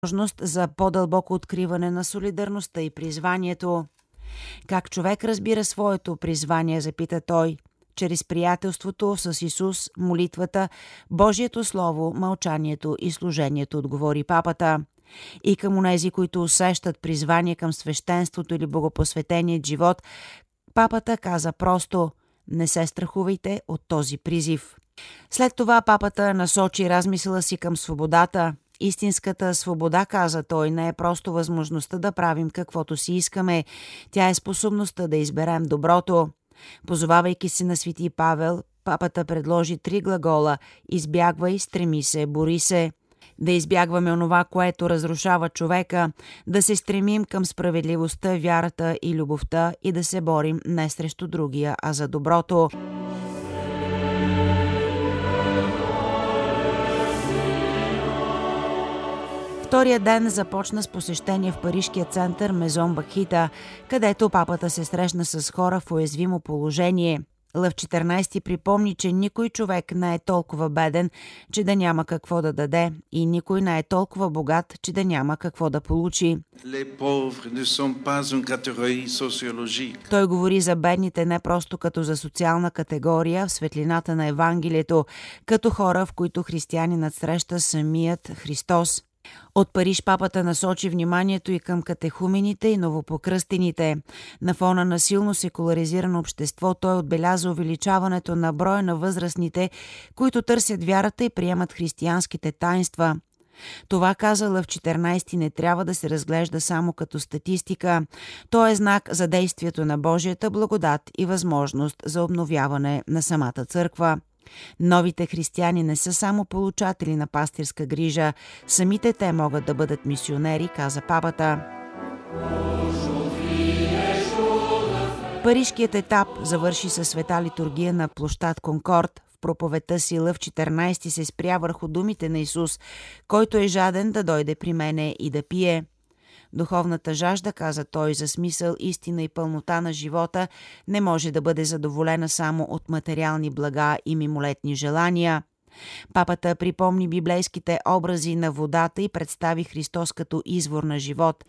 възможност за по-дълбоко откриване на солидарността и призванието. Как човек разбира своето призвание, запита той. Чрез приятелството с Исус, молитвата, Божието Слово, мълчанието и служението, отговори папата. И към онези, които усещат призвание към свещенството или богопосветеният живот, папата каза просто: не се страхувайте от този призив. След това папата насочи размисъла си към свободата. Истинската свобода, каза той, не е просто възможността да правим каквото си искаме. Тя е способността да изберем доброто. Позовавайки се на свети Павел, папата предложи 3 глагола: избягвай, стреми се, бори се. Да избягваме онова, което разрушава човека, да се стремим към справедливостта, вярата и любовта и да се борим не срещу другия, а за доброто. Втория ден започна с посещение в парижкия център Мезон Бакхита, където папата се срещна с хора в уязвимо положение. Лъв 14 припомни, че никой човек не е толкова беден, че да няма какво да даде, и никой не е толкова богат, че да няма какво да получи. Той говори за бедните не просто като за социална категория в светлината на Евангелието, като хора, в които християнинът среща самият Христос. От Париж папата насочи вниманието и към катехумените и новопокръстените. На фона на силно секуларизирано общество той отбеляза увеличаването на броя на възрастните, които търсят вярата и приемат християнските таинства. Това, каза Лъв 14, не трябва да се разглежда само като статистика. То е знак за действието на Божията благодат и възможност за обновяване на самата църква. Новите християни не са само получатели на пастирска грижа, самите те могат да бъдат мисионери, каза папата. Парижкият етап завърши със света литургия на площад Конкорд. В проповедта си Лъв 14 се спря върху думите на Исус, който е жаден да дойде при мене и да пие. Духовната жажда, каза той, за смисъл, истина и пълнота на живота не може да бъде задоволена само от материални блага и мимолетни желания. Папата припомни библейските образи на водата и представи Христос като извор на живот.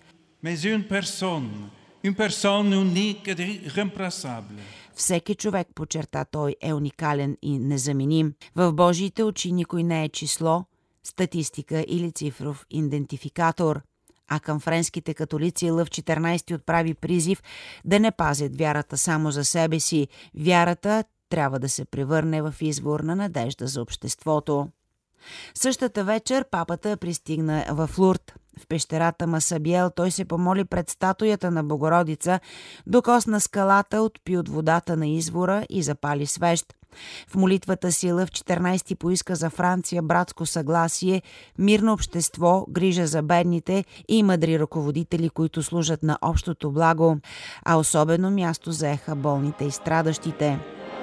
Всеки човек, подчерта той, е уникален и незаменим. В Божиите очи никой не е число, статистика или цифров идентификатор. А към френските католици Лъв 14 отправи призив да не пазят вярата само за себе си. Вярата трябва да се превърне в извор на надежда за обществото. Същата вечер папата пристигна в Лурд. В пещерата Масабиел той се помоли пред статуята на Богородица, докосна скалата, отпи от водата на извора и запали свещ. В молитвата си Лъв 14 поиска за Франция братско съгласие, мирно общество, грижа за бедните и мъдри ръководители, които служат на общото благо, а особено място заеха болните и страдащите.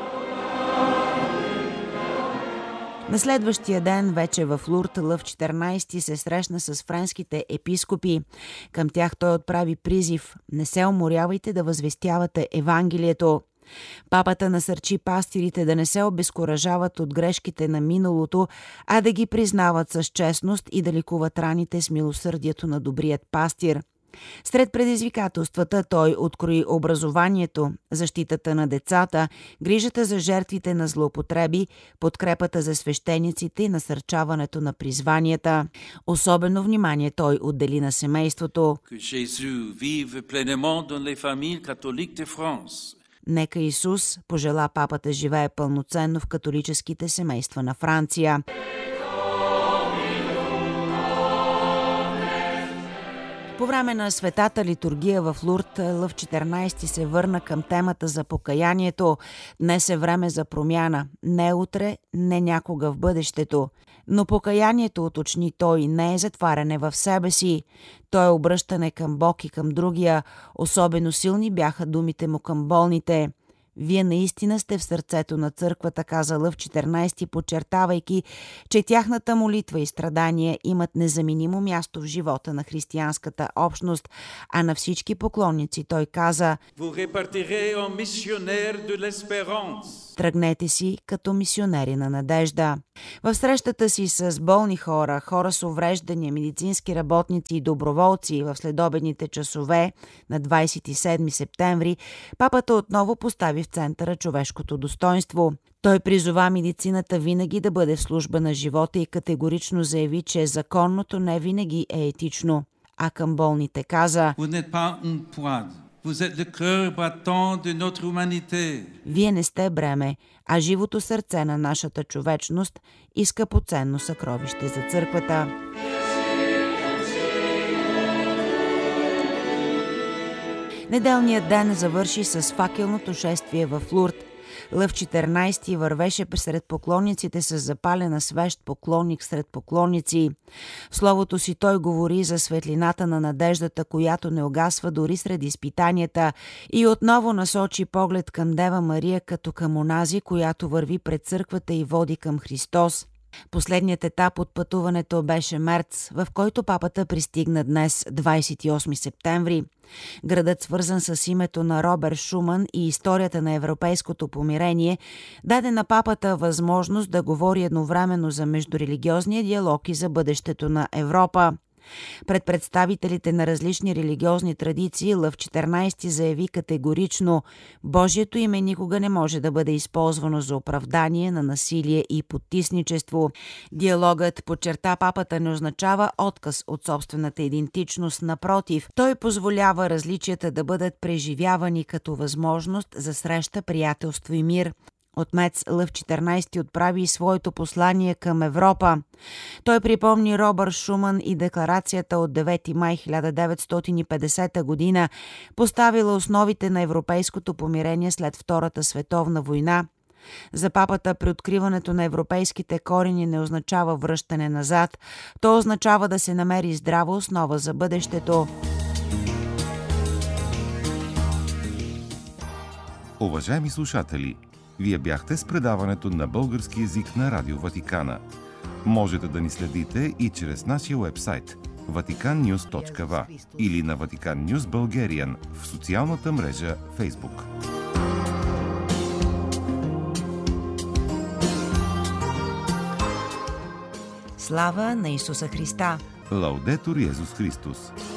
На следващия ден, вече в Лурд, Лъв 14 се срещна с френските епископи. Към тях той отправи призив: не се уморявайте да възвестявате Евангелието. Папата насърчи пастирите да не се обезкуражават от грешките на миналото, а да ги признават с честност и да лекуват раните с милосърдието на добрият пастир. Сред предизвикателствата той открои образованието, защитата на децата, грижата за жертвите на злоупотреби, подкрепата за свещениците и насърчаването на призванията. Особено внимание той отдели на семейството. Нека Исус, пожела папата, живее пълноценно в католическите семейства на Франция. По време на светата литургия в Лурд, Лъв 14 се върна към темата за покаянието. Днес е време за промяна. Не утре, не някога в бъдещето. Но покаянието, уточни той, не е затваряне в себе си. То е обръщане към Бог и към другия. Особено силни бяха думите му към болните. Вие наистина сте в сърцето на църквата, каза Лъв 14, подчертавайки, че тяхната молитва и страдания имат незаменимо място в живота на християнската общност, а на всички поклонници той каза: тръгнете си като мисионери на надежда. В срещата си с болни хора, хора с увреждания, медицински работници и доброволци в следобедните часове на 27 септември, папата отново постави в центъра човешкото достоинство. Той призова медицината винаги да бъде в служба на живота и категорично заяви, че законното не винаги е етично. А към болните каза: вие не сте бреме, а живото сърце на нашата човечност и скъпоценно съкровище за църквата. Неделният ден завърши с факелното шествие в Лурд. Лъв 14 вървеше сред поклонниците с запалена свещ, поклонник сред поклонници. В словото си той говори за светлината на надеждата, която не угасва дори сред изпитанията, и отново насочи поглед към Дева Мария като към онази, която върви пред църквата и води към Христос. Последният етап от пътуването беше Мерц, в който папата пристигна днес, 28 септември. Градът, свързан с името на Роберт Шуман и историята на европейското помирение, даде на папата възможност да говори едновременно за междурелигиозния диалог и за бъдещето на Европа. Пред представителите на различни религиозни традиции Лъв 14 заяви категорично: Божието име никога не може да бъде използвано за оправдание на насилие и потисничество. Диалогът, подчерта папата, не означава отказ от собствената идентичност. Напротив, той позволява различията да бъдат преживявани като възможност за среща, приятелство и мир. Отмец Лъв 14 отправи своето послание към Европа. Той припомни Робърт Шуман и декларацията от 9 май 1950 година, поставила основите на европейското помирение след Втората световна война. За папата преоткриването на европейските корени не означава връщане назад, то означава да се намери здрава основа за бъдещето. Уважаеми слушатели, вие бяхте с предаването на български език на Радио Ватикана. Можете да ни следите и чрез нашия уебсайт vaticannews.va или на Vatican News Bulgarian в социалната мрежа Facebook. Слава на Исуса Христа! Лаудетур Йезус Христос!